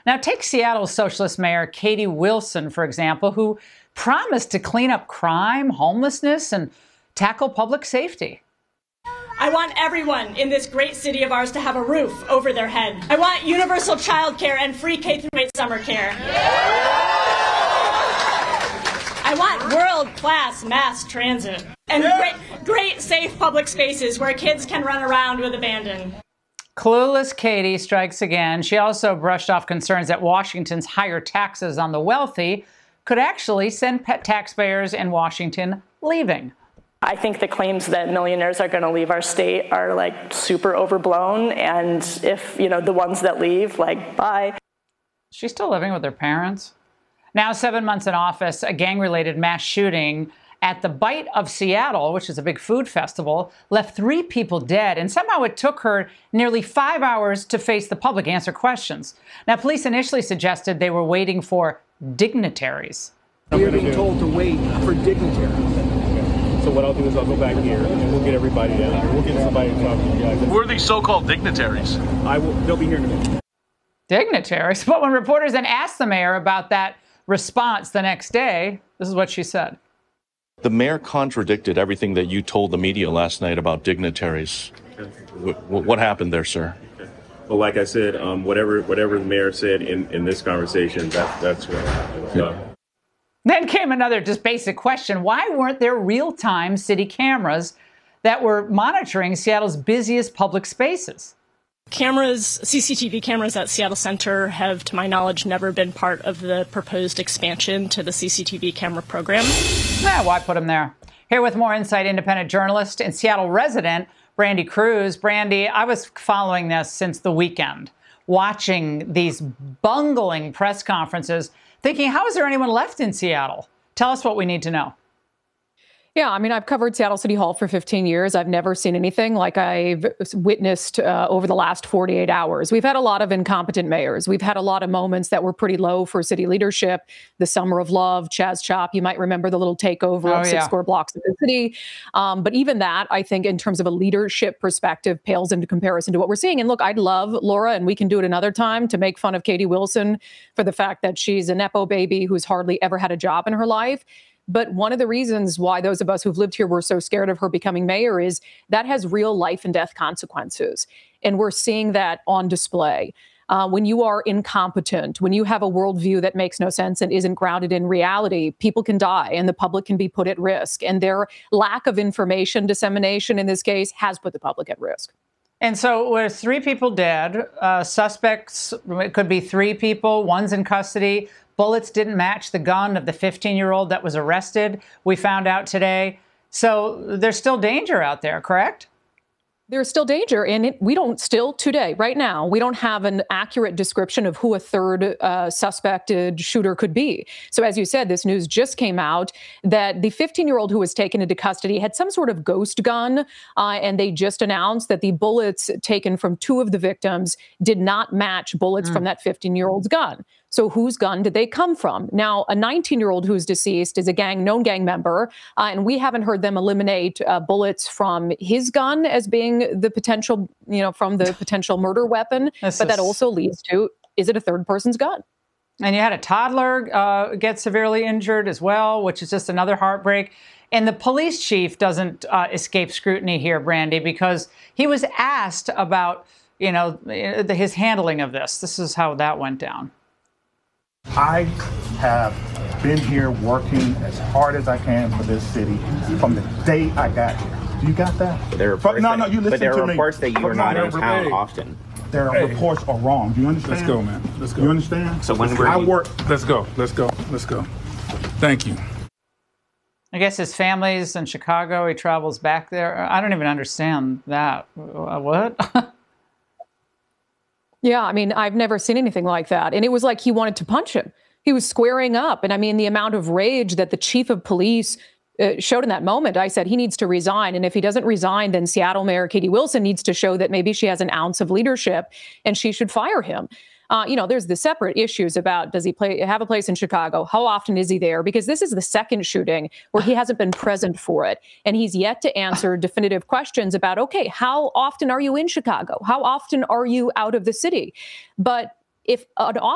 Now, take Seattle's socialist mayor, Katie Wilson, for example, who promised to clean up crime, homelessness, and tackle public safety. I want everyone in this great city of ours to have a roof over their head. I want universal child care and free K-8 summer care. I want world-class mass transit and great safe public spaces where kids can run around with abandon. Clueless Katie strikes again. She also brushed off concerns that Washington's higher taxes on the wealthy could actually send taxpayers in Washington leaving. I think the claims that millionaires are going to leave our state are like super overblown. And if, the ones that leave, bye. She's still living with her parents. Now, 7 months in office, a gang-related mass shooting at the Bite of Seattle, which is a big food festival, left 3 people dead. And somehow it took her nearly 5 hours to face the public, answer questions. Now, police initially suggested they were waiting for dignitaries. We're being told to wait for dignitaries. So what I'll do is I'll go back here and we'll get everybody down here. We'll get somebody to talk to you guys. Who are these so-called dignitaries? They'll be here in a minute. Dignitaries? But when reporters then asked the mayor about that response the next day, this is what she said. The mayor contradicted everything that you told the media last night about dignitaries. What happened there, sir? Well, like I said, whatever the mayor said in this conversation, that's what happened. So. Then came another just basic question. Why weren't there real-time city cameras that were monitoring Seattle's busiest public spaces? CCTV cameras at Seattle Center have, to my knowledge, never been part of the proposed expansion to the CCTV camera program. Why put them there? Here with more insight, independent journalist and Seattle resident, Brandy Cruz. Brandy, I was following this since the weekend, watching these bungling press conferences, thinking, how is there anyone left in Seattle? Tell us what we need to know. Yeah, I mean, I've covered Seattle City Hall for 15 years. I've never seen anything like I've witnessed over the last 48 hours. We've had a lot of incompetent mayors. We've had a lot of moments that were pretty low for city leadership. The Summer of Love, Chaz Chop, you might remember the little takeover of 6 square blocks of the city. But even that, I think, in terms of a leadership perspective, pales into comparison to what we're seeing. And look, I'd love, Laura, and we can do it another time, to make fun of Katie Wilson for the fact that she's a Nepo baby who's hardly ever had a job in her life. But one of the reasons why those of us who've lived here were so scared of her becoming mayor is that has real life and death consequences. And we're seeing that on display. When you are incompetent, when you have a worldview that makes no sense and isn't grounded in reality, people can die and the public can be put at risk. And their lack of information dissemination in this case has put the public at risk. And so with 3 people dead, suspects, it could be 3 people, one's in custody. Bullets didn't match the gun of the 15-year-old that was arrested, we found out today. So there's still danger out there, correct? There's still danger, and we don't still today, right now, we don't have an accurate description of who a third suspected shooter could be. So as you said, this news just came out that the 15-year-old who was taken into custody had some sort of ghost gun, and they just announced that the bullets taken from 2 of the victims did not match bullets from that 15-year-old's gun. So whose gun did they come from? Now, a 19-year-old who's deceased is a known gang member, and we haven't heard them eliminate bullets from his gun as being the potential, from the potential murder weapon. But that also leads to, is it a third person's gun? And you had a toddler get severely injured as well, which is just another heartbreak. And the police chief doesn't escape scrutiny here, Brandy, because he was asked about, his handling of this. This is how that went down. I have been here working as hard as I can for this city from the day I got here. You got that? There are reports reports that you are not in town often. Their reports are wrong. Do you understand? Let's go, man. Let's go. You understand? So when Let's go. Thank you. I guess his family's in Chicago. He travels back there. I don't even understand that. What? Yeah, I mean, I've never seen anything like that. And it was like he wanted to punch him. He was squaring up. And I mean, the amount of rage that the chief of police showed in that moment, I said he needs to resign. And if he doesn't resign, then Seattle Mayor Katie Wilson needs to show that maybe she has an ounce of leadership and she should fire him. There's the separate issues about, does he have a place in Chicago? How often is he there? Because this is the second shooting where he hasn't been present for it. And he's yet to answer definitive questions about, okay, how often are you in Chicago? How often are you out of the city? But if an